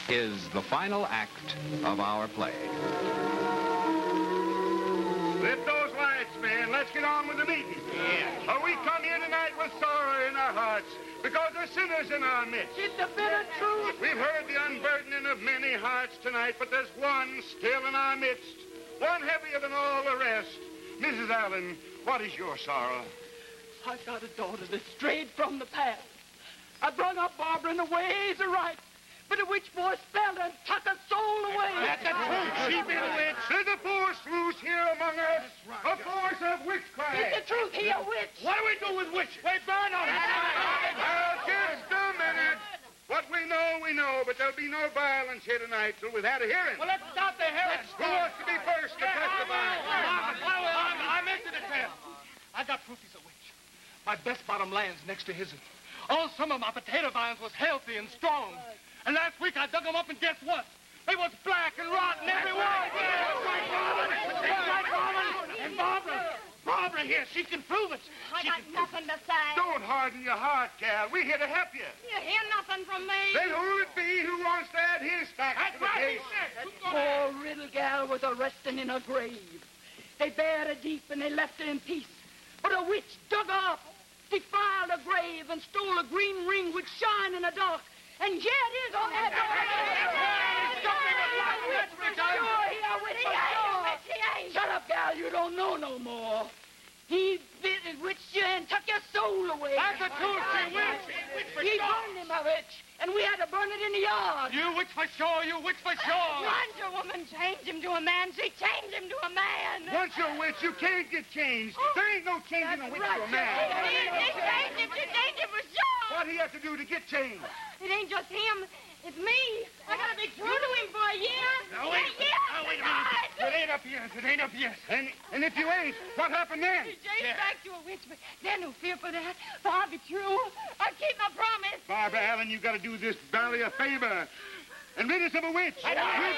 is the final act of our play. Lift those lights, man. Let's get on with the meeting. Yeah. We come here tonight with sorrow in our hearts because there's sinners in our midst. It's the bitter truth. We've heard the unburdening of many hearts tonight, but there's one still in our midst, one heavier than all the rest. Mrs. Allen, what is your sorrow? I got a daughter that strayed from the path. I brought up Barbara in the ways of right, but a witch boy spelled her and took her soul away. That's the truth. She be a witch. There's a force loose here among us. A force of witchcraft. It's the truth, he a witch. What do we do with witches? We burn them. Well, just a minute. What we know, but there'll be no violence here tonight till we've had a hearing. Well, let's start the hearing. Who wants to be first to testify? I'm into the tale. I got proof he's a witch. My best bottom land's next to his. All summer, my potato vines was healthy and strong. And last week, I dug them up, and guess what? They was black and rotten everywhere. And Barbara here, she can prove it. I got nothing to say. Don't harden your heart, gal. We're here to help you. You hear nothing from me. Then who'll it be who wants to add his facts to the case? Poor little gal was a resting in her grave. They buried her deep and they left her in peace. But a witch dug her up, defiled her grave, and stole a green ring which shine in the dark. And here it is on that Shut up, gal. You don't know no more. He witched you and took your soul away. That's the truth, she witch. He burned him, a witch, and we had to burn it in the yard. You witch for sure, you witch for sure. Once a woman changed him to a man, she changed him to a man. Once you're a witch, you can't get changed. There ain't no changing a witch to a man. She changed him for sure. What do you have to do to get changed? It ain't just him. It's me. I gotta be true to him for a year. Now, wait a minute. It ain't up yet. And if you ain't, what happened then? She changed back to a witch, but there's no fear for that. For I'll be true. I keep my promise. Barbara Allen, you got to do this Valley a favor and rid us of a witch. We'll